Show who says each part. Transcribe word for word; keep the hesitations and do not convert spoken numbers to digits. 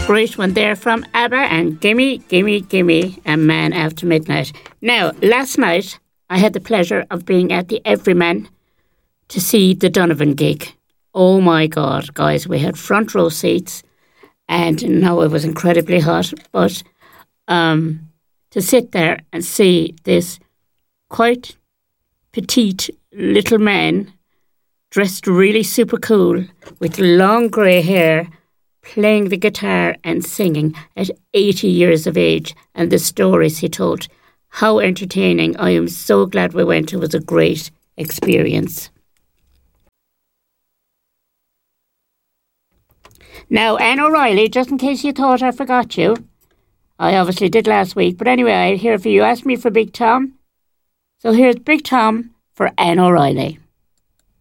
Speaker 1: Great one there from ABBA and Gimme, Gimme, Gimme a Man After Midnight. Now, last night I had the pleasure of being at the Everyman to see the Donovan gig. Oh my God, guys, we had front row seats and no, it was incredibly hot, but um, to sit there and see this quite petite little man dressed really super cool with long grey hair, playing the guitar and singing at eighty years of age, and the stories he told. How entertaining. I am so glad we went. It was a great experience. Now, Anne O'Reilly, just in case you thought I forgot you, I obviously did last week, but anyway, I hear for you asked me for Big Tom. So here's Big Tom for Anne O'Reilly.